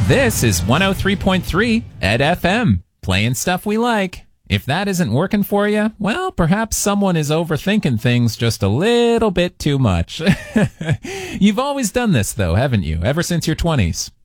This is 103.3 Ed FM, playing stuff we like. If that isn't working for you, well, perhaps someone is overthinking things just a little bit too much. You've always done this, though, haven't you? Ever since your 20s.